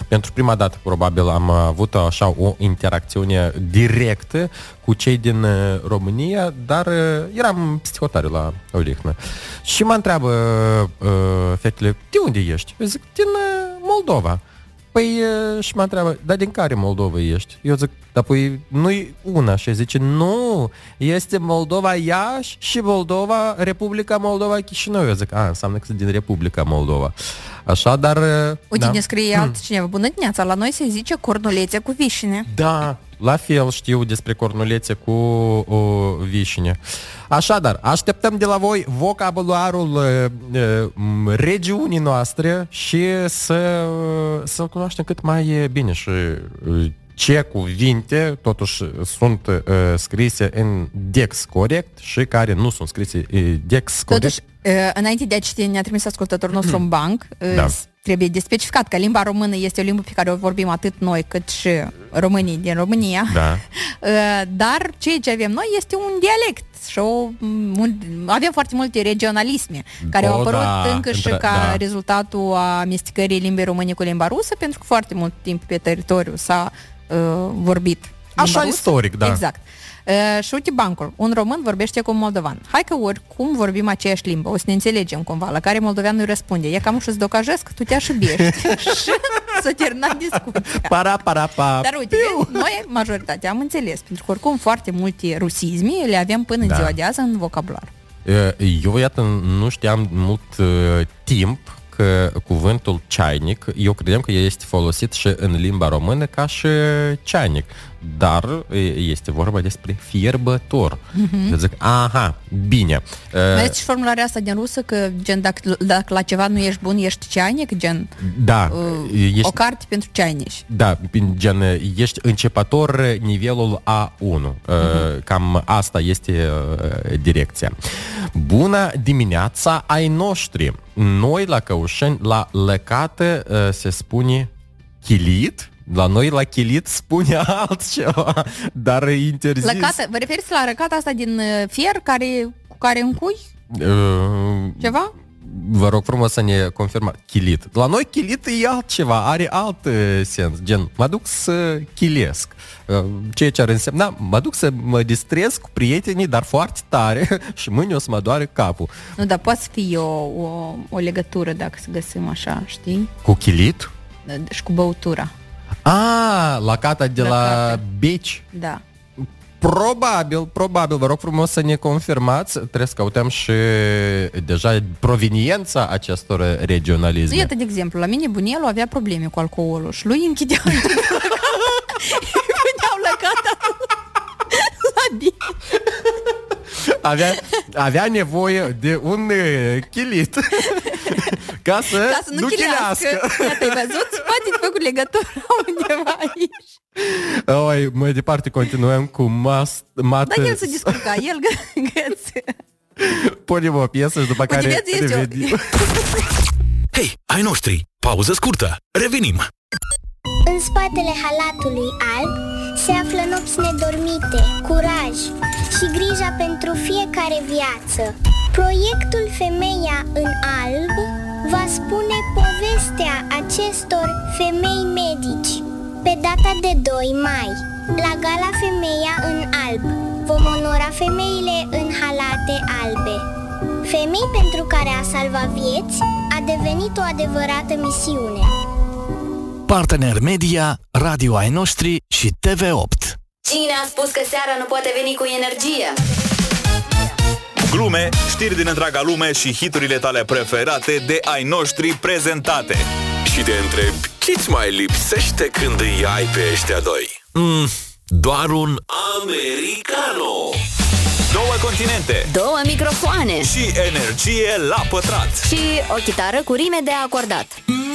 Pentru prima dată, probabil, am avut așa o interacțiune directă cu cei din România, dar eram psihotare la odihnă. Și mă întreabă fetele, de unde ești? Eu zic, din Moldova. Păi, și mă întreabă, dar din care Moldova ești? Eu zic, dar păi nu-i una. Și zice, nu, este Moldova Iași și Moldova, Republica Moldova Chișinău. Eu zic, înseamnă că sunt din Republica Moldova. Așa, dar... Uite, ne scrie altcineva, bună dimineața, la noi se zice cornulețe cu vișine. Da, la fel știu despre cornulețe cu vișine. Așadar, așteptăm de la voi vocabularul regiunii noastre și să-l cunoaștem cât mai bine și ce cuvinte totuși sunt scrise în dex corect și care nu sunt scrise în dex corect. Totuși, înainte de a citi, ne-a trimis ascultătorul nostru un banc. Trebuie de specificat că limba română este o limbă pe care o vorbim atât noi cât și românii din România. Da. Dar ceea ce avem noi este un dialect și avem foarte multe regionalisme care au apărut încă și ca rezultatul a amestecării limbii române cu limba rusă, pentru că foarte mult timp pe teritoriu s-a vorbit așa rusă. Istoric, da. Exact. Și uite bancul, un român vorbește cu un moldovan. Hai că oricum vorbim aceeași limbă, o să ne înțelegem cumva, la care moldoveanul îi răspunde, e cam ușă-ți docajesc, tu te-aș iubiești. Și s-a terminat discuția. Dar uite, noi majoritatea am înțeles, pentru că oricum foarte multe rusisme le avem până în ziua de azi în vocabular. Eu, iată, nu știam mult timp că cuvântul ceainic, eu credeam că este folosit și în limba română ca și ceainic, dar este vorba despre fierbător. Eu zic, bine. Mai este și formularea asta din rusă că gen dacă la ceva nu ești bun, ești ceainic, gen o carte pentru ceainici. Da, gen ești începător nivelul A1. Cam asta este direcția. Bună dimineața ai noștri! Noi la Căușeni, la lăcată se spune chilit. La noi la chilit spune altceva, dar interzis. Lăcată, vă referiți la răcata asta din fier cu care încui? Ceva? Vă rog frumos să ne confirmați. Chilit. La noi chilit e altceva, are alt sens. Gen, mă duc să chilesc. Ceea ce ar însemna, mă duc să mă distrez cu prietenii, dar foarte tare și mâine o să mă doare capul. Nu, dar poate să fie o legătură dacă să găsim așa, știi? Cu chilit? Și cu băutura. Lăcata de la beci? Da. Probabil, vă rog frumos să ne confirmați. Trebuie să căutăm și deja proveniența acestor regionalisme. Iată, de exemplu, la mine bunelul avea probleme cu alcoolul și lui închideau lăcata la bine. Avea nevoie de un chilit ca să nu chilească. Iată, ai văzut? Poate fi făcut legătura undeva aici. Mai departe continuăm cu Dar el se descurca, el găță. Punem o piesă și după care revenim. Hei, ai noștri, pauză scurtă, revenim. În spatele halatului alb se află nopți nedormite, curaj și grija pentru fiecare viață. Proiectul Femeia în Alb va spune povestea acestor femei medici. Pe data de 2 mai, la Gala Femeia în Alb, vom onora femeile în halate albe. Femei pentru care a salvat vieți a devenit o adevărată misiune. Partener media, Radio ai noștri și TV8. Cine a spus că seara nu poate veni cu energie? Glume, știri din întreaga lume și hiturile tale preferate de ai noștri prezentate. Și te întrebi, ce-ți mai lipsește când îi ai pe ăștia doi? Doar un americano. 2 continente, 2 microfoane și energie la pătrat. și o chitară cu rime de acordat.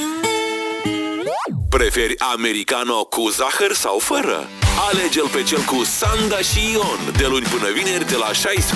Preferi americano cu zahăr sau fără? Alege-l pe cel cu Sanda și Ion, de luni până vineri de la 16.